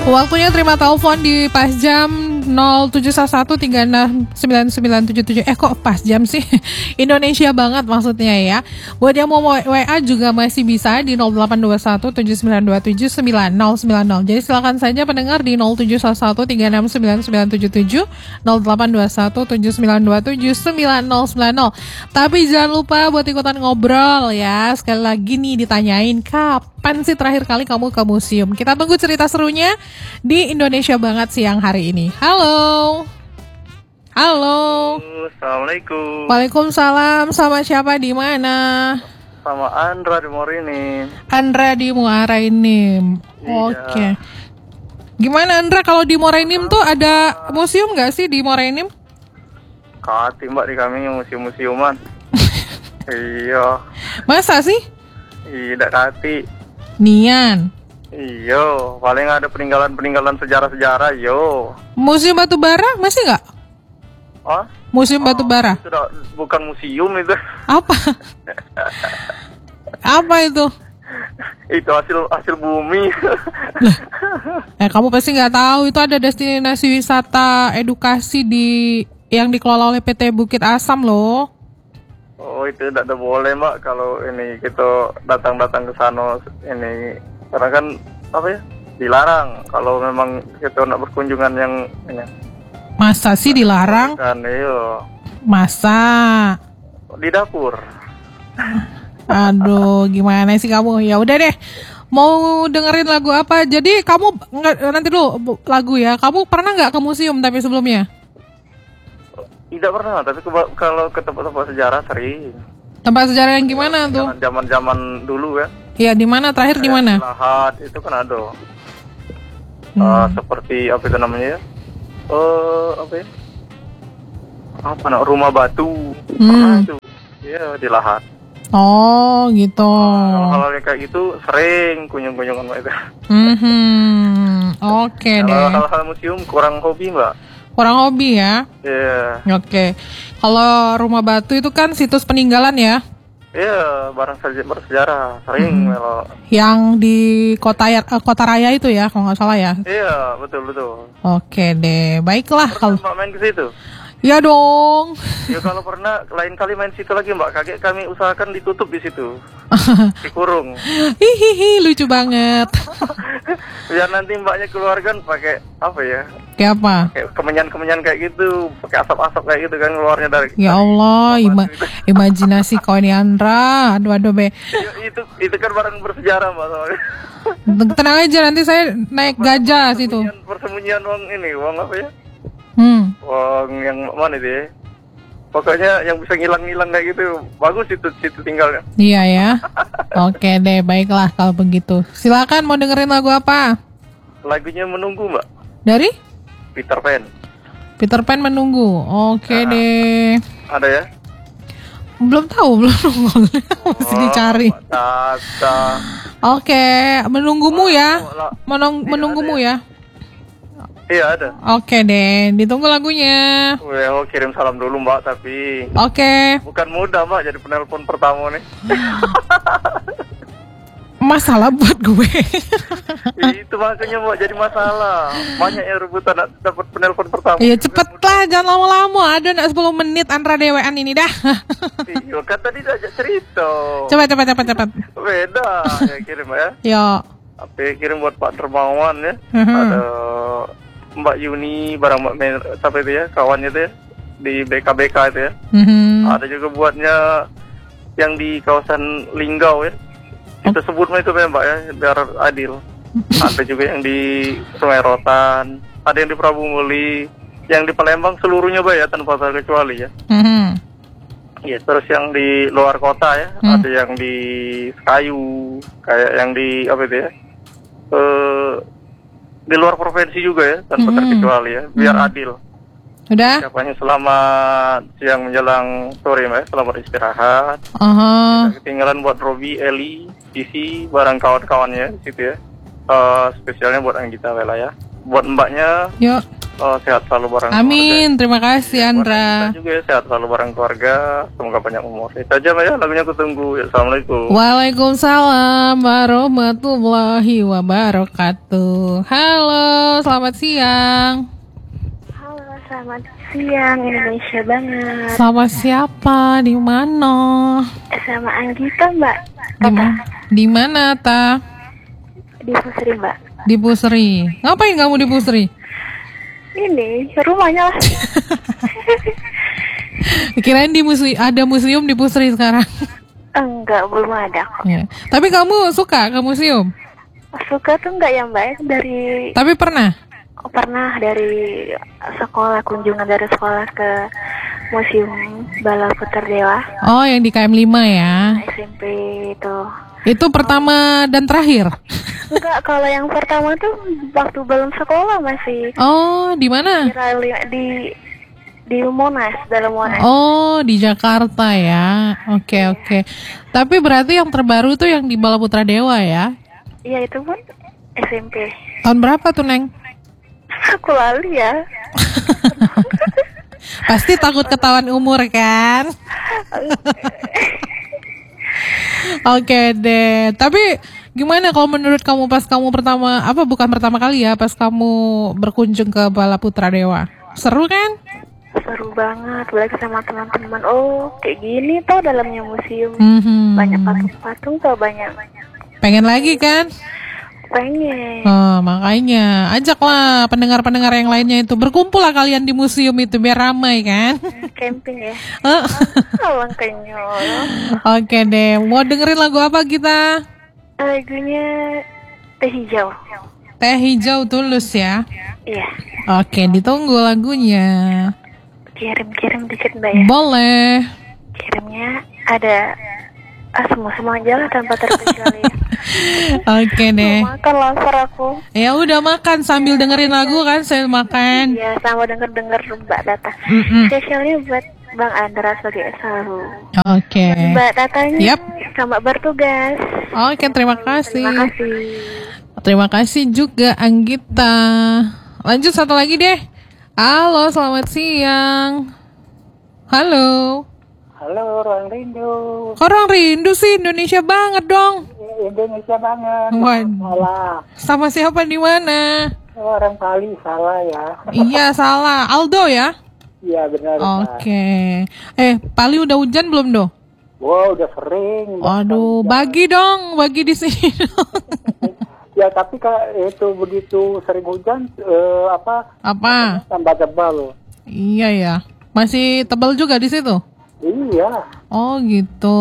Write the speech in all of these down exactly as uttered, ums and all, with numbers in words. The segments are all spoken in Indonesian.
Waktunya terima telepon di pas jam nol tujuh satu tiga enam sembilan sembilan tujuh tujuh. Eh kok pas jam sih? Indonesia banget maksudnya ya. Buat yang mau W A juga masih bisa di nol delapan dua satu tujuh sembilan dua tujuh sembilan nol sembilan nol. Jadi silakan saja pendengar di nol tujuh satu tiga enam sembilan sembilan tujuh tujuh, nol delapan dua satu tujuh sembilan dua tujuh sembilan nol sembilan nol. Tapi jangan lupa buat ikutan ngobrol ya. Sekali lagi nih ditanyain, kapan sih terakhir kali kamu ke museum? Kita tunggu cerita serunya di Indonesia Banget siang hari ini. Halo. Halo. Assalamualaikum. Waalaikumsalam. Sama siapa di mana? Sama Andra di Morini. Andra di Muara Enim. Iya. Oke. Gimana Andra, kalau di Muara Enim tuh ada museum nggak sih di Muara Enim? Kati mbak di kami museum-museuman. Iya. Masa sih? Iya kati. Nian. Iyo, paling ada peninggalan-peninggalan sejarah-sejarah, yo. Museum Batubara masih nggak? Oh? Museum Batubara. Itu udah bukan museum itu. Apa? Apa itu? Itu hasil hasil bumi. Eh kamu pasti nggak tahu itu ada destinasi wisata edukasi di yang dikelola oleh P T Bukit Asam loh. Oh itu tidak boleh mbak kalau ini kita datang-datang ke sana ini. Karena kan apa ya, dilarang kalau memang kita nak berkunjungan yang ini. Masa sih dilarang? Kan iyo. Masa? Di dapur. Aduh, gimana sih kamu? Ya udah deh. Mau dengerin lagu apa? Jadi kamu nggak, nanti dulu lagu ya. Kamu pernah nggak ke museum tapi sebelumnya? Tidak pernah, tapi ke, kalau ke tempat-tempat sejarah sering. Tempat sejarah yang gimana tuh? Zaman-zaman dulu ya. Iya, di mana? Terakhir di mana? Lahat itu kan ada. Hmm. Uh, seperti apa itu namanya ya? Uh, apa ya? Apa nak rumah batu? Hmm. Itu. Ya di Lahat. Oh, gitu. Hal-hal yang kayak gitu sering kunjung-kunjungan mbak itu. Hmm. Oke deh. Kalau hal-hal museum kurang hobi mbak. Kurang hobi ya? Iya. Yeah. Oke. Kalau rumah batu itu kan situs peninggalan ya? Iya, barang bersejarah sering kalau. Hmm. Yang di kota ya, kota raya itu ya, kalau nggak salah ya? Iya, betul betul. Oke deh, baiklah kalau. Mbak main ke situ? Ya dong. Ya kalau pernah lain kali main situ lagi mbak, kakek kami usahakan ditutup di situ, dikurung. Hihihi, lucu banget. Biar nanti mbaknya keluar kan pakai apa ya? Kayak apa? Kayak kemenyan-kemenyan kayak gitu, pakai asap-asap kayak gitu kan keluarnya dari. Ya Allah, ima- imajinasi kau ini Andra, aduh aduh be. Ya, itu itu kan barang bersejarah mbak soalnya. Tenang aja, nanti saya naik gajah situ. Persembunyian uang ini, uang apa ya? Hmm. Uang yang mana itu ya? Pokoknya yang bisa ngilang-ngilang kayak gitu, bagus itu situ tinggalnya. Iya ya. Oke deh, baiklah kalau begitu. Silakan mau dengerin lagu apa? Lagunya Menunggu mbak. Dari? Peter Pan. Peter Pan Menunggu. Oke nah, deh. Ada ya? Belum tahu, belum nongol. Mesti oh, dicari. Tata. Oke, menunggumu ya. Menung- iya, menunggumu ya. Iya ada. Oke deh, ditunggu lagunya. Well, kirim salam dulu mbak, tapi Oke. Bukan mudah mbak jadi penelpon pertama nih. Masalah buat gue. Itu makanya mbak jadi masalah. Banyak yang rebutan dapat penelpon pertama. Iya cepet lah, jangan lama-lama. Ada nak sepuluh menit Andra Dewean ini dah. Iya kan tadi diajak cerita. Cepat cepat cepat cepat. Beda ya kirim ya. Yo. Apa kirim buat Pak Dermawan ya. Uh-huh. Ada Mbak Yuni, barang Mbak Men, siapa itu ya, kawannya itu ya, di B K B K itu ya. Mm-hmm. Ada juga buatnya yang di kawasan Linggau ya. Kita sebut itu Mbak ya, biar adil. Ada juga yang di Sungai Rotan, ada yang di Prabu Muli, yang di Palembang seluruhnya Mbak ya, tanpa terkecuali ya. Mm-hmm. Ya, terus yang di luar kota ya, mm. ada yang di Kayu, kayak yang di apa itu ya, eh di luar provinsi juga ya, tanpa mm-hmm. terkecuali ya, biar mm-hmm. adil. Udah? Siapanya selamat siang menjelang sore Mbak, selamat istirahat. Uh-huh. Ketinggalan buat Robi, Eli, Cici, barang kawan-kawannya di situ ya. Uh, spesialnya buat Anggita Wela ya. Buat mbaknya, yuk. Oh, sehat selalu bareng Amin, terima kasih Andra. Kita juga ya, sehat selalu bareng keluarga. Semoga banyak umur. Itu aja Mbak ya, lagunya aku tunggu. Ya, Assalamualaikum. Waalaikumsalam warahmatullahi wabarakatuh. Halo, selamat siang. Halo, selamat siang Indonesia banget. Sama siapa? Di mana? Sama Anggita Mbak. Di mana? Di mana Ta? Di Pusri Mbak. Di Pusri. Ngapain kamu di Pusri? Ini rumahnya lah. Kirain di museum, ada museum di Pusri sekarang. Enggak, belum ada kok. Ya. Tapi kamu suka ke museum? Suka tuh enggak ya Mbak? Dari Tapi pernah? oh, pernah dari sekolah, kunjungan dari sekolah ke Museum Bala Putar Dewa. Oh, yang di K M lima ya? S M P itu. Itu pertama dan terakhir? Enggak, kalau yang pertama tuh waktu belum sekolah masih. Oh, di mana? Di rally, di di Monas, dalam Monas. Oh, di Jakarta ya. Oke, oke. Tapi berarti yang terbaru tuh yang di Bala Putra Dewa ya? Iya, itu pun S M P. Tahun berapa tuh, Neng? Aku lali ya. Pasti takut ketahuan umur kan? Oke deh. Tapi gimana kalau menurut kamu pas kamu pertama, apa bukan pertama kali ya, pas kamu berkunjung ke Bala Putra Dewa? Seru kan? Seru banget, balik sama teman-teman. Oh, kayak gini tuh dalamnya museum. Mhm. Banyak patung-patung tuh, banyak. Pengen lagi kan? Pengen. Oh, makanya ajaklah pendengar-pendengar yang lainnya itu berkumpul lah kalian di museum itu biar ramai kan? Camping ya. Oh. Alang kenyol. Oke deh, mau dengerin lagu apa kita? Lagunya Teh Hijau. Teh Hijau Tulus ya? Iya. Oke, ditunggu lagunya. Kirim-kirim dikit Mbak ya. Boleh. Kirimnya ada ah, semua-semua aja lah tanpa terkecuali. Oke deh. Mau makan lapar aku. Ya udah makan sambil dengerin lagu kan, saya makan. Iya, sama denger-denger Mbak Data. Mm-mm. Spesialnya buat Bang Andra sebagai selalu. Oke. Mbak Datanya Yap. selamat bertugas. Oke, terima kasih. Terima kasih. Terima kasih juga Anggita. Lanjut satu lagi deh. Halo, selamat siang. Halo. Halo, orang rindu. Orang rindu sih, Indonesia banget dong. Indonesia banget. Waduh. Salah. Sama siapa di mana? Orang Bali salah ya. Iya, salah. Aldo ya? Iya benar. Oke. Eh, Pali udah hujan belum, Do? Wow, udah sering. Waduh, bagi dong, bagi di sini dong. Ya, tapi kalau itu begitu sering hujan, eh, apa? Apa? Tambah tebal. Iya ya. Masih tebal juga di situ? Iya. Oh, gitu.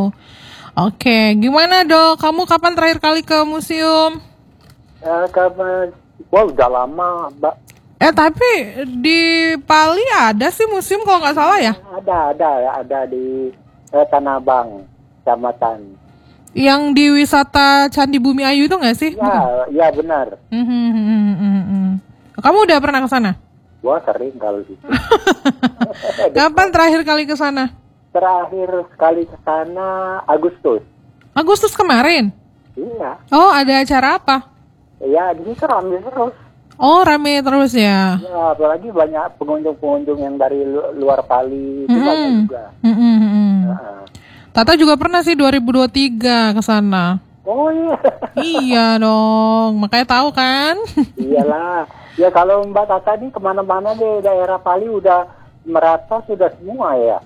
Oke, gimana, Do? Kamu kapan terakhir kali ke museum? Eh, karena, wow, udah lama, Mbak. Eh, tapi di Pali ada sih museum kalau nggak salah ya? Ada, ada, ada di eh, Tanah Abang, Kecamatan. Yang di wisata Candi Bumi Ayu itu nggak sih? Ya, ya benar. Hmm, hmm, hmm, hmm, hmm. Kamu udah pernah ke sana? Wah, sering kalau gitu. Kapan terakhir kali ke sana? Terakhir sekali ke sana Agustus. Agustus kemarin? Iya. Oh, ada acara apa? Ya, di situ ramai terus. Oh, rame terus ya? Ya, apalagi banyak pengunjung-pengunjung yang dari lu- luar Pali, itu Mm-mm. banyak juga. Mm-mm, mm-mm. Nah. Tata juga pernah sih dua ribu dua puluh tiga ke sana. Oh iya. Iya dong, makanya tahu kan? Iyalah. Ya kalau Mbak Tata nih kemana-mana di daerah Pali udah merata sudah semua ya.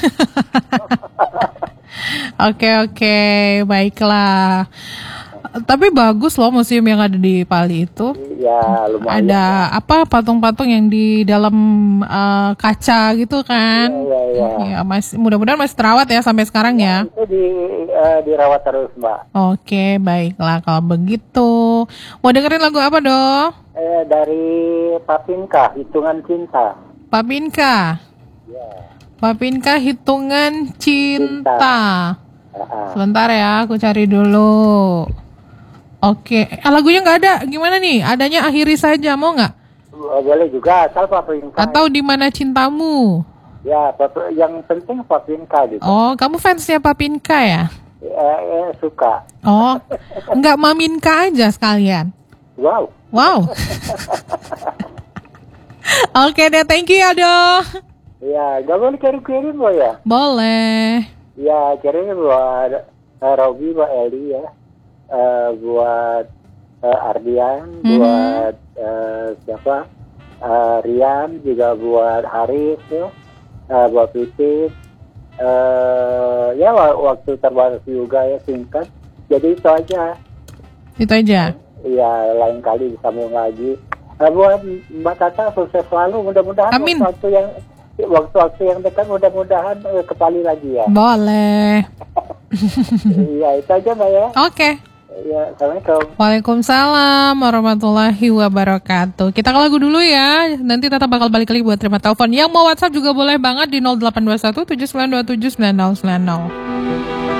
Oke oke, baiklah. Tapi bagus loh museum yang ada di Pali itu. Ya lumayan. Ada apa patung-patung yang di dalam eh, kaca gitu kan? Iya, iya, iya. Ya, masih mudah-mudahan masih terawat ya sampai sekarang ya. Itu di eh, dirawat terus Mbak. Oke, baiklah kalau begitu. Mau dengerin lagu apa, Do? Eh, dari Papinka, Hitungan Cinta. Papinka. Ya. Papinka Hitungan Cinta. Ah, Sebentar ya, aku cari dulu. Oke, eh, lagunya nggak ada. Gimana nih? Adanya Akhiri Saja, mau nggak? boleh juga asal Papinka. Atau Di Mana Cintamu? Ya, pap- yang penting Papinka gitu. Oh, kamu fansnya Papinka ya? Eh, eh, suka. Oh, nggak Maminka aja sekalian. Wow. Wow. Oke deh, thank you ya dong. Ya, gak boleh kirim-kirim Boy ya? Boleh. Ya, kirim buat uh, Robi, buat Eli ya. Uh, buat uh, Ardian, Mhm. buat uh, siapa? Uh, Rian, juga buat Haris ya. Uh, buat Pipit. Uh, ya, wa- waktu terbatas juga ya, singkat. Jadi itu aja. Itu aja. Iya, lain kali disambung lagi. Uh, buat Mbak Tata sukses selalu. Mudah-mudahan Amin. waktu yang waktu-waktu yang dekat mudah-mudahan uh, kembali lagi ya. Boleh. Iya, itu aja Mbak ya. Oke. Iya, Assalamualaikum. Waalaikumsalam warahmatullahi wabarakatuh. Kita ke lagu dulu ya. Nanti Tata bakal balik lagi buat terima telepon. Yang mau WhatsApp juga boleh banget di nol delapan dua satu tujuh sembilan dua tujuh sembilan nol sembilan nol.